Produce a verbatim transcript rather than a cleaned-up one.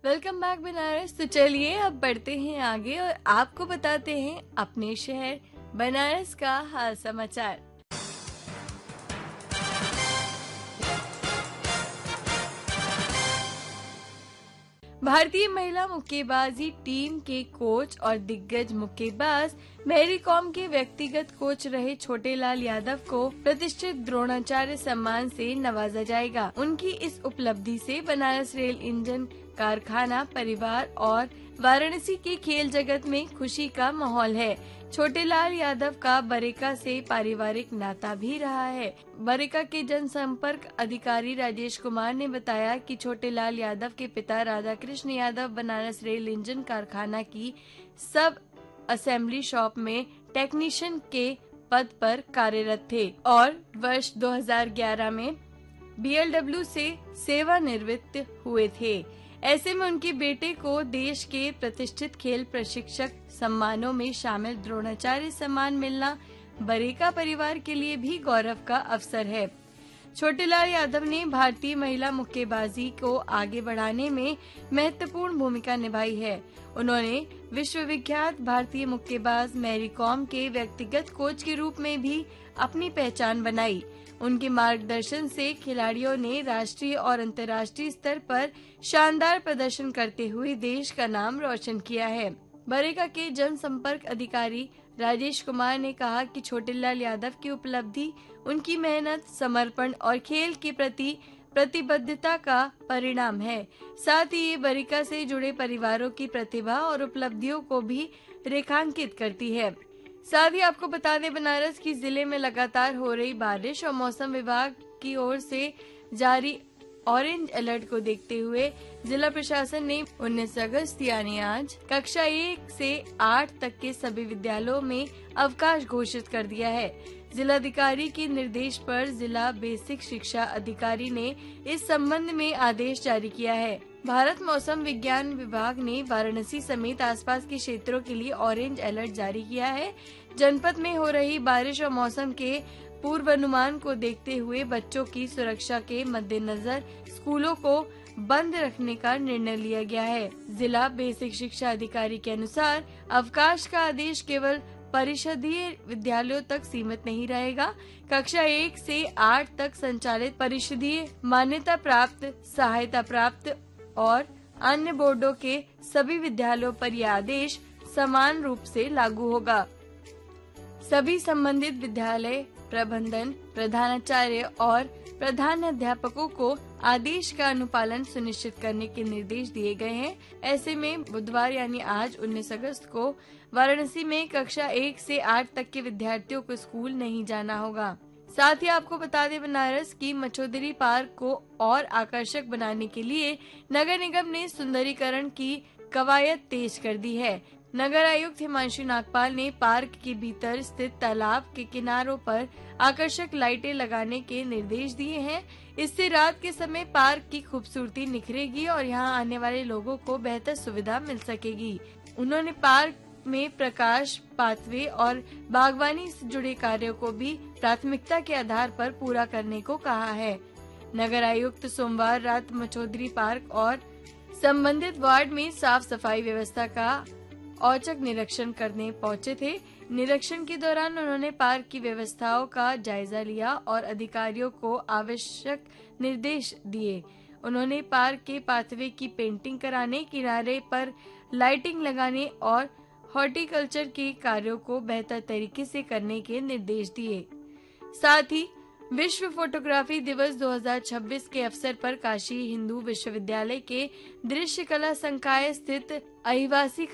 Welcome back Banaras. तो चलिए अब बढ़ते हैं आगे और आपको बताते हैं अपने शहर बनारस का हाल समाचार। भारतीय महिला मुक्केबाजी टीम के कोच और दिग्गज मुक्केबाज मैरी कॉम के व्यक्तिगत कोच रहे छोटेलाल यादव को प्रतिष्ठित द्रोणाचार्य सम्मान से नवाजा जाएगा। उनकी इस उपलब्धि से बनारस रेल इंजन कारखाना परिवार और वाराणसी के खेल जगत में खुशी का माहौल है। छोटेलाल यादव का बरेका से पारिवारिक नाता भी रहा है। बरेका के जनसंपर्क अधिकारी राजेश कुमार ने बताया कि छोटेलाल यादव के पिता राधाकृष्ण यादव बनारस रेल इंजन कारखाना की सब असेंबली शॉप में टेक्नीशियन के पद पर कार्यरत थे और वर्ष दो हज़ार ग्यारह में बी एल डब्ल्यू से सेवानिवृत्त हुए थे। ऐसे में उनके बेटे को देश के प्रतिष्ठित खेल प्रशिक्षक सम्मानों में शामिल द्रोणाचार्य सम्मान मिलना बरेका परिवार के लिए भी गौरव का अवसर है। छोटेलाल यादव ने भारतीय महिला मुक्केबाजी को आगे बढ़ाने में महत्वपूर्ण भूमिका निभाई है। उन्होंने विश्वविख्यात भारतीय मुक्केबाज मैरी कॉम के व्यक्तिगत कोच के रूप में भी अपनी पहचान बनाई। उनके मार्गदर्शन से खिलाड़ियों ने राष्ट्रीय और अंतर्राष्ट्रीय स्तर पर शानदार प्रदर्शन करते हुए देश का नाम रोशन किया है। बरेका के जनसंपर्क अधिकारी राजेश कुमार ने कहा कि छोटेलाल यादव की उपलब्धि उनकी मेहनत, समर्पण और खेल के प्रति प्रतिबद्धता का परिणाम है। साथ ही ये बरेका से जुड़े परिवारों की प्रतिभा और उपलब्धियों को भी रेखांकित करती है। साथ ही आपको बता दें, बनारस की जिले में लगातार हो रही बारिश और मौसम विभाग की ओर से जारी ऑरेंज अलर्ट को देखते हुए जिला प्रशासन ने उन्नीस अगस्त यानी आज कक्षा एक से आठ तक के सभी विद्यालयों में अवकाश घोषित कर दिया है। जिलाधिकारी के निर्देश पर जिला बेसिक शिक्षा अधिकारी ने इस संबंध में आदेश जारी किया है। भारत मौसम विज्ञान विभाग ने वाराणसी समेत आसपास के क्षेत्रों के लिए ऑरेंज अलर्ट जारी किया है। जनपद में हो रही बारिश और मौसम के पूर्वानुमान को देखते हुए बच्चों की सुरक्षा के मद्देनजर स्कूलों को बंद रखने का निर्णय लिया गया है। जिला बेसिक शिक्षा अधिकारी के अनुसार अवकाश का आदेश केवल परिषदीय विद्यालयों तक सीमित नहीं रहेगा। कक्षा एक से आठ तक संचालित परिषदीय मान्यता प्राप्त, सहायता प्राप्त और अन्य बोर्डों के सभी विद्यालयों पर यह आदेश समान रूप से लागू होगा। सभी संबंधित विद्यालय प्रबंधन, प्रधानाचार्य और प्रधानाध्यापकों को आदेश का अनुपालन सुनिश्चित करने के निर्देश दिए गए हैं। ऐसे में बुधवार यानी आज उन्नीस अगस्त को वाराणसी में कक्षा एक से आठ तक के विद्यार्थियों को स्कूल नहीं जाना होगा। साथ ही आपको बता दें, बनारस की मचौदरी पार्क को और आकर्षक बनाने के लिए नगर निगम ने सुंदरीकरण की कवायद तेज कर दी है। नगर आयुक्त हिमांशु नागपाल ने पार्क के भीतर स्थित तालाब के किनारों पर आकर्षक लाइटें लगाने के निर्देश दिए हैं। इससे रात के समय पार्क की खूबसूरती निखरेगी और यहां आने वाले लोगों को बेहतर सुविधा मिल सकेगी। उन्होंने पार्क में प्रकाश, पाथवे और बागवानी से जुड़े कार्यों को भी प्राथमिकता के आधार पर पूरा करने को कहा है। नगर आयुक्त सोमवार रात मचौदरी पार्क और संबंधित वार्ड में साफ सफाई व्यवस्था का औचक निरीक्षण करने पहुंचे थे। निरीक्षण के दौरान उन्होंने पार्क की व्यवस्थाओं का जायजा लिया और अधिकारियों को आवश्यक निर्देश दिए। उन्होंने पार्क के पाथवे की पेंटिंग कराने, किनारे पर लाइटिंग लगाने और हॉर्टिकल्चर के कार्यों को बेहतर तरीके से करने के निर्देश दिए। साथ ही विश्व फोटोग्राफी दिवस दो हज़ार छब्बीस के अवसर पर काशी हिंदू विश्वविद्यालय के दृश्य कला संकाय स्थित अहिवासी